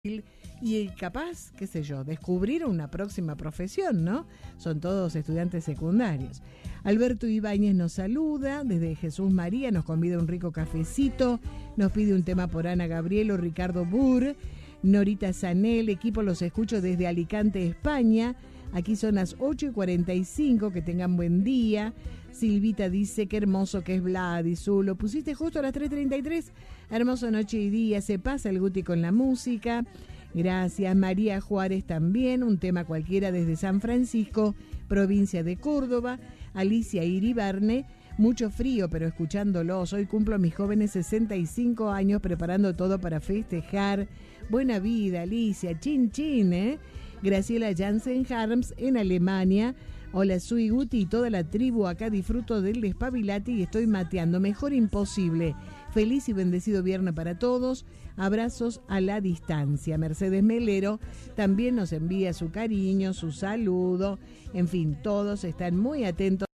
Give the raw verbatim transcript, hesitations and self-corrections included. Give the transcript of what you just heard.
y capaz, qué sé yo, descubrir una próxima profesión, ¿no? Son todos estudiantes secundarios. Alberto Ibáñez nos saluda, desde Jesús María nos convida a un rico cafecito, nos pide un tema por Ana Gabrielo, Ricardo Burr, Norita Sanel, equipo los escucho desde Alicante, España. Aquí son las ocho y cuarenta y cinco, que tengan buen día. Silvita dice, qué hermoso que es Vladisu, lo pusiste justo a las tres treinta y tres, hermoso noche y día, se pasa el Guti con la música. Gracias. María Juárez también, un tema cualquiera desde San Francisco, provincia de Córdoba. Alicia Iribarne, mucho frío pero escuchándolos, hoy cumplo a mis jóvenes sesenta y cinco años, preparando todo para festejar. Buena vida, Alicia, chin chin, ¿eh? Graciela Jansen Harms en Alemania. Hola, soy Guti y toda la tribu, acá disfruto del despabilate y estoy mateando, mejor imposible. Feliz y bendecido viernes para todos, abrazos a la distancia. Mercedes Melero también nos envía su cariño, su saludo, en fin, todos están muy atentos.